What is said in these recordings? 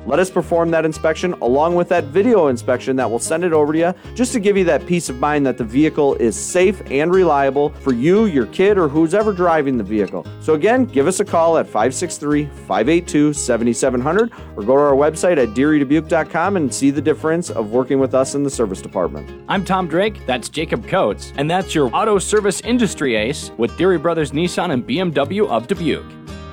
Let us perform that inspection along with that video inspection that will send it over to you just to give you that peace of mind that the vehicle is safe and reliable for you, your kid, or who's ever driving the vehicle. So again, give us a call at 563-582-7700 or go to our website at DearyDubuque.com and see the difference of working with us in the service department. I'm Tom Drake, that's Jacob Coates, and that's your auto service industry ace with Deary Brothers Nissan and BMW of Dubuque.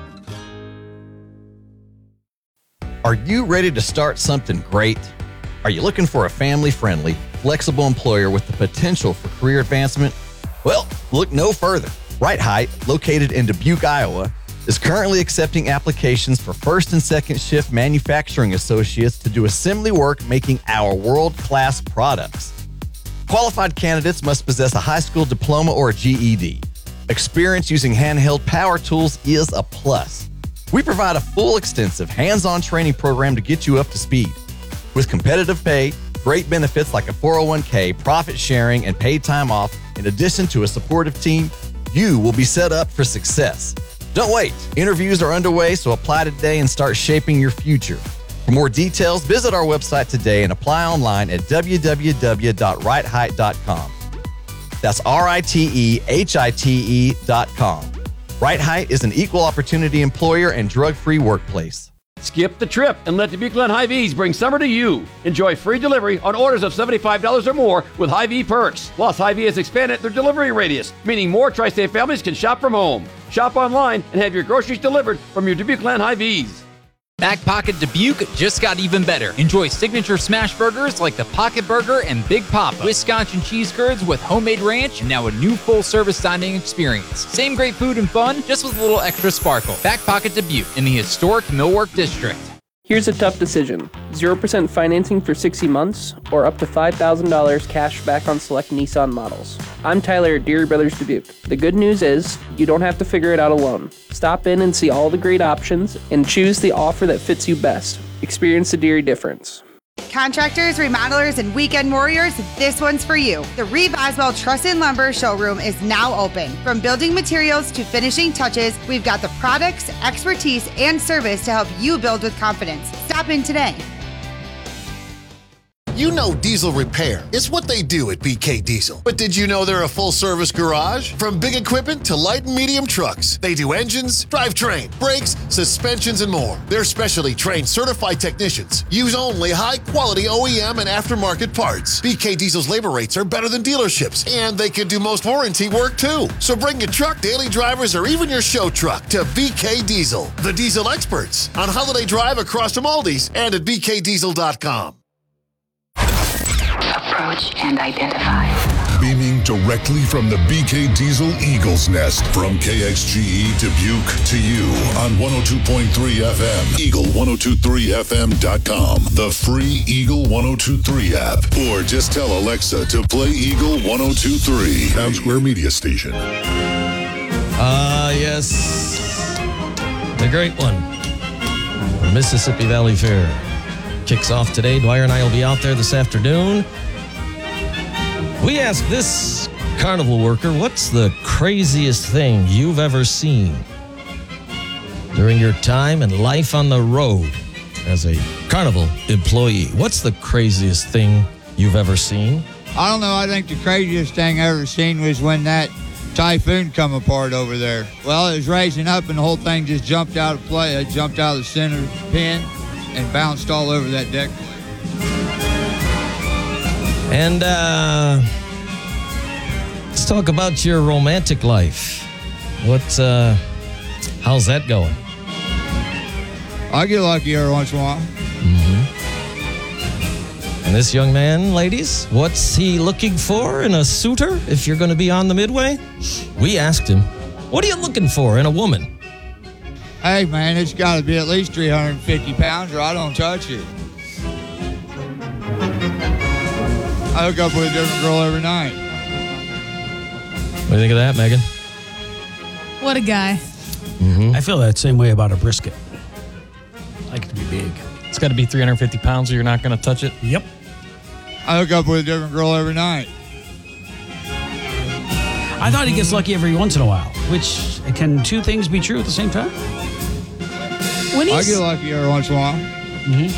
Are you ready to start something great? Are you looking for a family-friendly, flexible employer with the potential for career advancement? Well, look no further. Right Height, located in Dubuque, Iowa, is currently accepting applications for first and second shift manufacturing associates to do assembly work making our world-class products. Qualified candidates must possess a high school diploma or a GED. Experience using handheld power tools is a plus. We provide a full, extensive, hands-on training program to get you up to speed. With competitive pay, great benefits like a 401k, profit sharing, and paid time off, in addition to a supportive team, you will be set up for success. Don't wait. Interviews are underway, so apply today and start shaping your future. For more details, visit our website today and apply online at www.rightheight.com. That's RITEHITE.com. Right Height is an equal opportunity employer and drug-free workplace. Skip the trip and let Dubuque Glen Hy-Vees bring summer to you. Enjoy free delivery on orders of $75 or more with Hy-Vee perks. Plus, Hy-Vee has expanded their delivery radius, meaning more tri-state families can shop from home. Shop online and have your groceries delivered from your Dubuque Glen Hy-Vees. Back Pocket Dubuque just got even better. Enjoy signature smash burgers like the Pocket Burger and Big Papa, Wisconsin cheese curds with homemade ranch, and now a new full-service dining experience. Same great food and fun, just with a little extra sparkle. Back Pocket Dubuque in the historic Millwork District. Here's a tough decision. 0% financing for 60 months or up to $5,000 cash back on select Nissan models. I'm Tyler at Deary Brothers Dubuque. The good news is you don't have to figure it out alone. Stop in and see all the great options and choose the offer that fits you best. Experience the Deary difference. Contractors, remodelers, and weekend warriors, this one's for you. The Reeve Oswald Truss and Lumber showroom is now open. From building materials to finishing touches, we've got the products, expertise, and service to help you build with confidence. Stop in today. You know diesel repair is what they do at BK Diesel. But did you know they're a full-service garage? From big equipment to light and medium trucks, they do engines, drivetrain, brakes, suspensions, and more. Their specially trained certified technicians use only high-quality OEM and aftermarket parts. BK Diesel's labor rates are better than dealerships, and they can do most warranty work too. So bring your truck, daily drivers, or even your show truck to BK Diesel, the diesel experts, on Holiday Drive across from Aldi's and at bkdiesel.com. Approach and identify. Beaming directly from the BK Diesel Eagle's Nest from KXGE Dubuque to you on 102.3 FM, Eagle1023FM.com, the free Eagle 1023 app, or just tell Alexa to play Eagle 1023, Town Square Media Station. Yes, the great one. The Mississippi Valley Fair kicks off today. Dwyer and I will be out there this afternoon. We asked this carnival worker, what's the craziest thing you've ever seen during your time and life on the road as a carnival employee? What's the craziest thing you've ever seen? I don't know. I think the craziest thing I ever seen was when that typhoon come apart over there. Well, it was raising up and the whole thing just jumped out of play. It jumped out of the center pin and bounced all over that deck. And let's talk about your romantic life. How's that going? I get lucky every once in a while. And this young man, ladies, what's he looking for in a suitor if you're going to be on the Midway? We asked him, what are you looking for in a woman? Hey, man, it's got to be at least 350 pounds or I don't touch it. I hook up with a different girl every night. What do you think of that, Megan? What a guy. I feel that same way about a brisket. I like it to be big. It's got to be 350 pounds or you're not going to touch it? Yep. I hook up with a different girl every night. I thought he gets lucky every once in a while, which can two things be true at the same time? When I get lucky every once in a while.